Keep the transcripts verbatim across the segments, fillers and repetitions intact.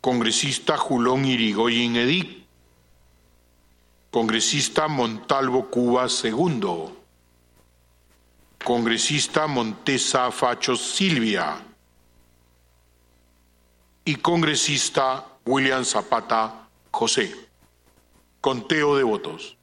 Congresista Julón Irigoyen Edic. Congresista Montalvo Cuba segundo. Congresista Montesa Fachos Silvia. Y congresista William Zapata José. Conteo de votos.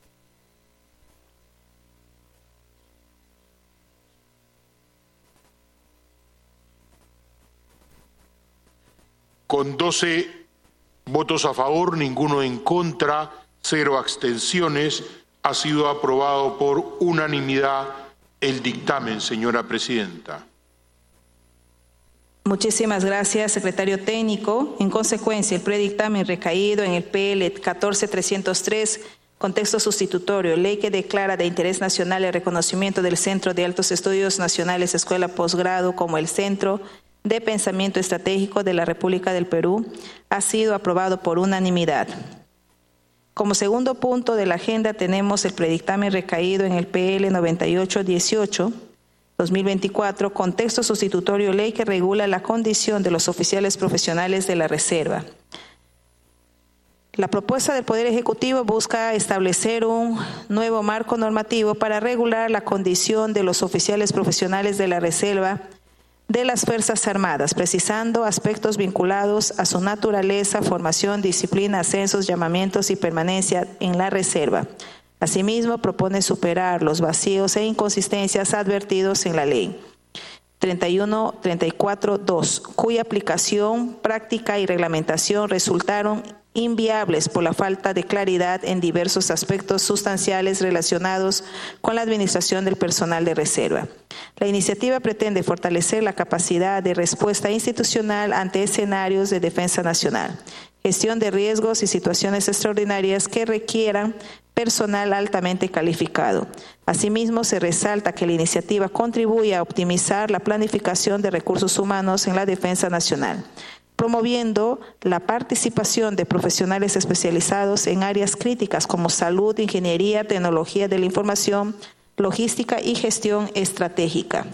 Con doce votos a favor, ninguno en contra, cero abstenciones, ha sido aprobado por unanimidad el dictamen, señora presidenta. Muchísimas gracias, secretario técnico. En consecuencia, el predictamen recaído en el P L catorce trescientos tres, contexto sustitutorio, ley que declara de interés nacional el reconocimiento del Centro de Altos Estudios Nacionales Escuela Posgrado como el Centro de Pensamiento Estratégico de la República del Perú, ha sido aprobado por unanimidad. Como segundo punto de la agenda tenemos el predictamen recaído en el P L noventa y ocho dieciocho, dos mil veinticuatro, contexto sustitutorio, ley que regula la condición de los oficiales profesionales de la Reserva. La propuesta del Poder Ejecutivo busca establecer un nuevo marco normativo para regular la condición de los oficiales profesionales de la Reserva de las Fuerzas Armadas, precisando aspectos vinculados a su naturaleza, formación, disciplina, ascensos, llamamientos y permanencia en la Reserva. Asimismo, propone superar los vacíos e inconsistencias advertidos en la Ley treinta y uno treinta y cuatro dos, cuya aplicación, práctica y reglamentación resultaron inviables por la falta de claridad en diversos aspectos sustanciales relacionados con la administración del personal de reserva. La iniciativa pretende fortalecer la capacidad de respuesta institucional ante escenarios de defensa nacional, gestión de riesgos y situaciones extraordinarias que requieran personal altamente calificado. Asimismo, se resalta que la iniciativa contribuye a optimizar la planificación de recursos humanos en la defensa nacional, promoviendo la participación de profesionales especializados en áreas críticas como salud, ingeniería, tecnología de la información, logística y gestión estratégica.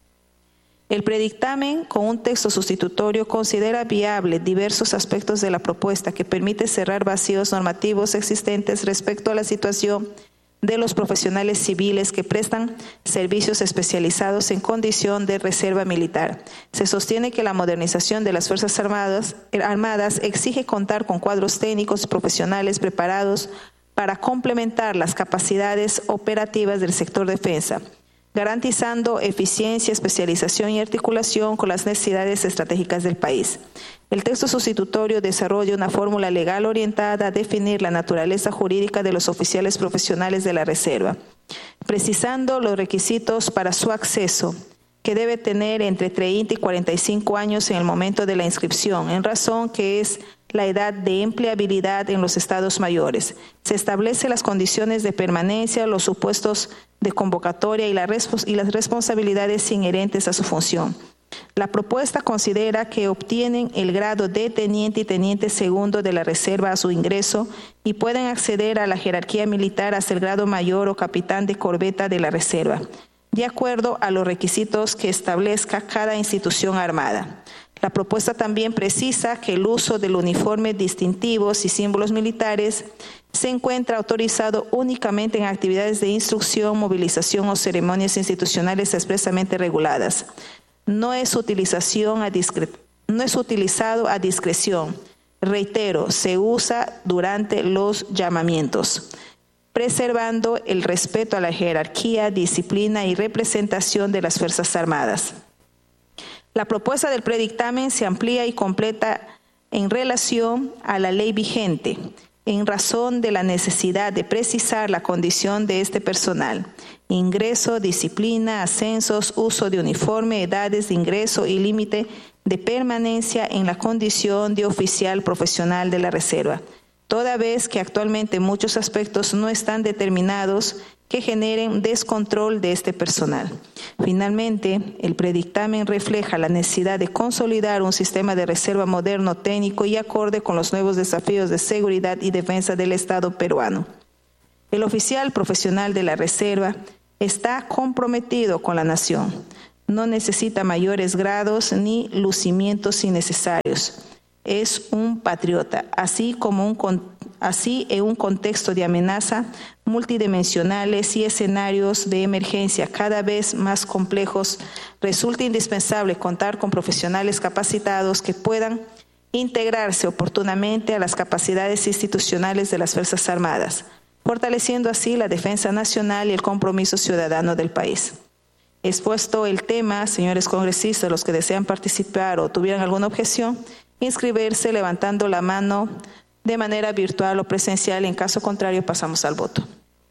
El predictamen, con un texto sustitutorio, considera viable diversos aspectos de la propuesta que permite cerrar vacíos normativos existentes respecto a la situación de los profesionales civiles que prestan servicios especializados en condición de reserva militar. Se sostiene que la modernización de las Fuerzas Armadas, Armadas exige contar con cuadros técnicos y profesionales preparados para complementar las capacidades operativas del sector defensa, garantizando eficiencia, especialización y articulación con las necesidades estratégicas del país. El texto sustitutorio desarrolla una fórmula legal orientada a definir la naturaleza jurídica de los oficiales profesionales de la Reserva, precisando los requisitos para su acceso, que debe tener entre treinta y cuarenta y cinco años en el momento de la inscripción, en razón que es la edad de empleabilidad en los estados mayores. Se establecen las condiciones de permanencia, los supuestos de convocatoria y, la respons- y las responsabilidades inherentes a su función. La propuesta considera que obtienen el grado de teniente y teniente segundo de la Reserva a su ingreso y pueden acceder a la jerarquía militar hasta el grado mayor o capitán de corbeta de la Reserva, de acuerdo a los requisitos que establezca cada institución armada. La propuesta también precisa que el uso del uniforme, distintivos y símbolos militares se encuentra autorizado únicamente en actividades de instrucción, movilización o ceremonias institucionales expresamente reguladas. No es, utilización a discre- no es utilizado a discreción. Reitero, se usa durante los llamamientos, preservando el respeto a la jerarquía, disciplina y representación de las Fuerzas Armadas. La propuesta del predictamen se amplía y completa en relación a la ley vigente, en razón de la necesidad de precisar la condición de este personal: ingreso, disciplina, ascensos, uso de uniforme, edades de ingreso y límite de permanencia en la condición de oficial profesional de la Reserva, toda vez que actualmente muchos aspectos no están determinados que generen descontrol de este personal. Finalmente, el predictamen refleja la necesidad de consolidar un sistema de reserva moderno, técnico y acorde con los nuevos desafíos de seguridad y defensa del Estado peruano. El oficial profesional de la Reserva está comprometido con la nación. No necesita mayores grados ni lucimientos innecesarios. es un patriota, así como un con- así en un contexto de amenaza multidimensionales y escenarios de emergencia cada vez más complejos, resulta indispensable contar con profesionales capacitados que puedan integrarse oportunamente a las capacidades institucionales de las Fuerzas Armadas, fortaleciendo así la defensa nacional y el compromiso ciudadano del país. Expuesto el tema, señores congresistas, los que desean participar o tuvieran alguna objeción, inscribirse levantando la mano de manera virtual o presencial. En caso contrario, pasamos al voto.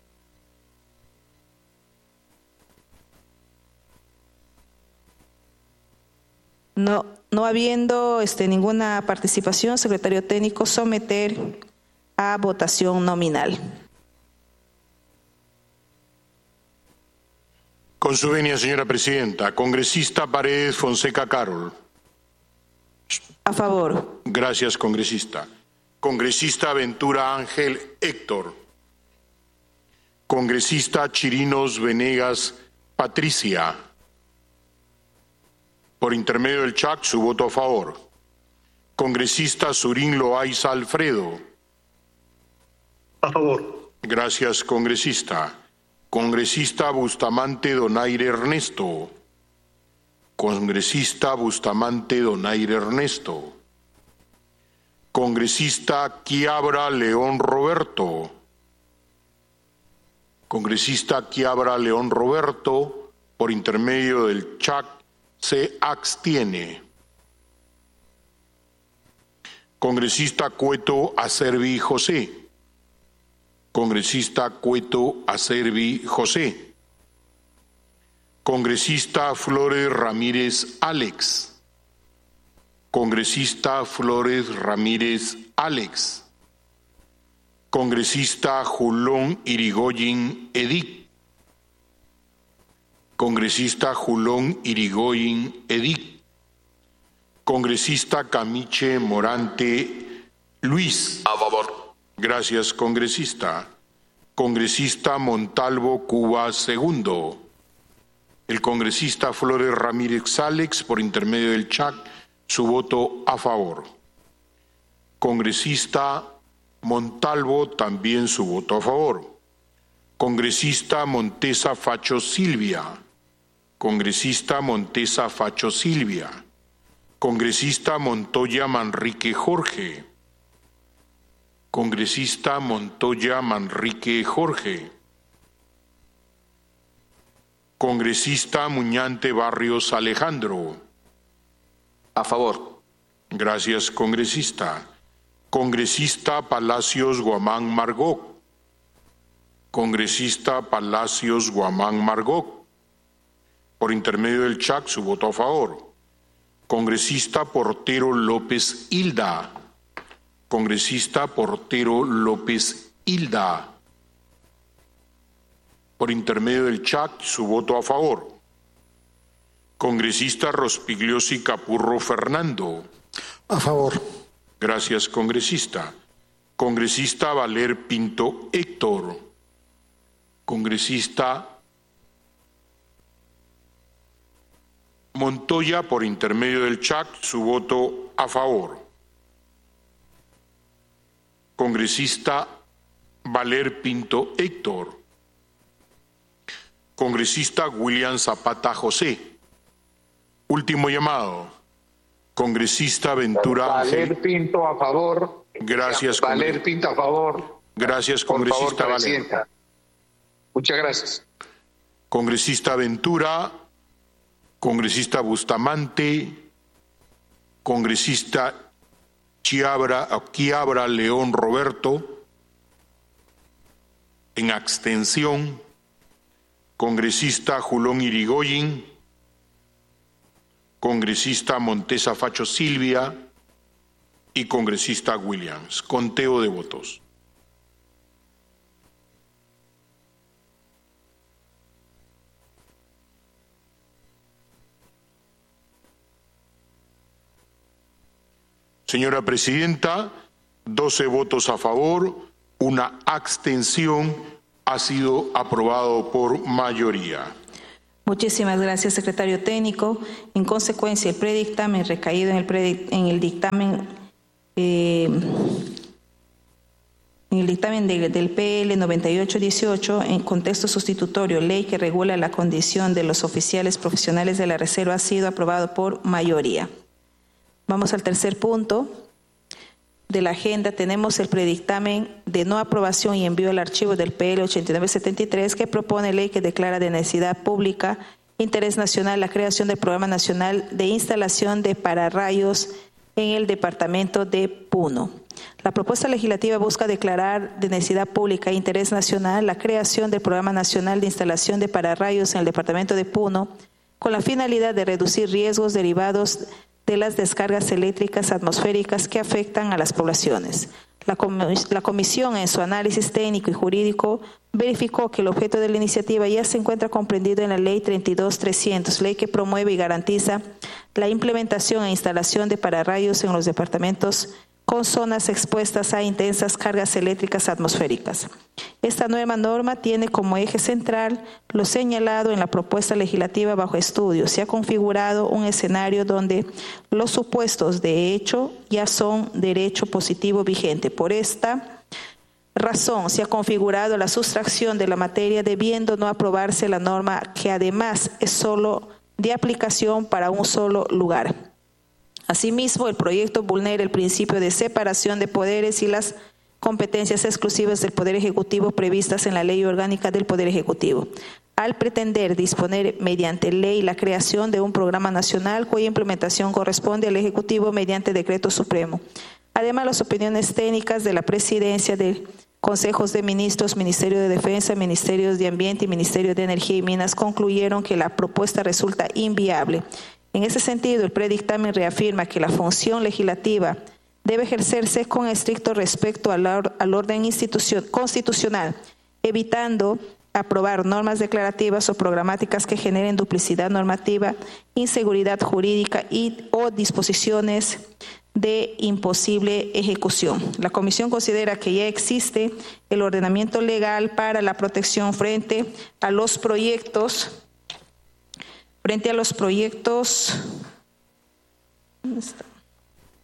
No, no habiendo este, ninguna participación, secretario técnico, someter a votación nominal. Con su venia, señora presidenta. Congresista Paredes Fonseca Carol. A favor. Gracias, congresista. Congresista Ventura Ángel Héctor. Congresista Chirinos Venegas Patricia. Por intermedio del C H A C, su voto a favor. Congresista Surín Loaiza Alfredo. A favor. Gracias, congresista. Congresista Bustamante Donaire Ernesto. Congresista Bustamante Donaire Ernesto. Congresista Quiabra León Roberto. Congresista Quiabra León Roberto, por intermedio del C H A C, se abstiene. Congresista Cueto Acerbi José. Congresista Cueto Acerbi José. Congresista Flores Ramírez Alex. Congresista Flores Ramírez Alex. Congresista Julón Irigoyen Edith. Congresista Julón Irigoyen Edith. Congresista Camiche Morante Luis. A favor. Gracias, congresista. Congresista Montalvo Cuba segundo. El congresista Flores Ramírez Alex, por intermedio del C H A C, su voto a favor. Congresista Montalvo, también su voto a favor. Congresista Montesa Facho Silvia. Congresista Montesa Facho Silvia. Congresista Montoya Manrique Jorge. Congresista Montoya Manrique Jorge. Congresista Muñante Barrios Alejandro. A favor. Gracias, congresista. Congresista Palacios Guamán Margot. Congresista Palacios Guamán Margot. Por intermedio del C H A C, su voto a favor. Congresista Portero López Hilda. Congresista Portero López Hilda. Por intermedio del C H A C, su voto a favor. Congresista Rospigliosi Capurro Fernando. A favor. Gracias, congresista. Congresista Valer Pinto Héctor. Congresista Montoya, por intermedio del C H A C, su voto a favor. Congresista Valer Pinto Héctor. Congresista William Zapata José. Último llamado. Congresista Ventura Valer Ángel. Pinto a favor. Gracias, Valer Pinto a favor. Gracias, Por congresista favor, Valer. presidenta. Muchas gracias. Congresista Ventura, congresista Bustamante, congresista Chiabra, Quiabra León Roberto, en abstención, congresista Julón Irigoyen, congresista Montesa Facho Silvia y congresista Williams. Conteo de votos. Señora Presidenta, doce votos a favor, una abstención, ha sido aprobado por mayoría. Muchísimas gracias, secretario técnico. En consecuencia, el predictamen recaído en el, predic- en el dictamen eh, en el dictamen de, del P L noventa y ocho dieciocho, en contexto sustitutorio, ley que regula la condición de los oficiales profesionales de la Reserva, ha sido aprobado por mayoría. Vamos al tercer punto de la agenda. Tenemos el predictamen de no aprobación y envío al archivo del P L ochenta y nueve setenta y tres, que propone ley que declara de necesidad pública, interés nacional, la creación del Programa Nacional de Instalación de Pararrayos en el departamento de Puno. La propuesta legislativa busca declarar de necesidad pública e interés nacional la creación del Programa Nacional de Instalación de Pararrayos en el departamento de Puno, con la finalidad de reducir riesgos derivados de las descargas eléctricas atmosféricas que afectan a las poblaciones. La, comis la comisión, en su análisis técnico y jurídico, verificó que el objeto de la iniciativa ya se encuentra comprendido en la Ley treinta y dos trescientos, ley que promueve y garantiza la implementación e instalación de pararrayos en los departamentos con zonas expuestas a intensas cargas eléctricas atmosféricas. Esta nueva norma tiene como eje central lo señalado en la propuesta legislativa bajo estudio. Se ha configurado un escenario donde los supuestos de hecho ya son derecho positivo vigente. Por esta razón se ha configurado la sustracción de la materia, debiendo no aprobarse la norma, que además es solo de aplicación para un solo lugar. Asimismo, el proyecto vulnera el principio de separación de poderes y las competencias exclusivas del Poder Ejecutivo previstas en la Ley Orgánica del Poder Ejecutivo, al pretender disponer mediante ley la creación de un programa nacional cuya implementación corresponde al Ejecutivo mediante decreto supremo. Además, las opiniones técnicas de la Presidencia de Consejos de Ministros, Ministerio de Defensa, Ministerios de Ambiente y Ministerio de Energía y Minas concluyeron que la propuesta resulta inviable. En ese sentido, el predictamen reafirma que la función legislativa debe ejercerse con estricto respeto al, al orden constitucional, evitando aprobar normas declarativas o programáticas que generen duplicidad normativa, inseguridad jurídica y o disposiciones de imposible ejecución. La Comisión considera que ya existe el ordenamiento legal para la protección frente a los proyectos Frente a los proyectos, ¿dónde está?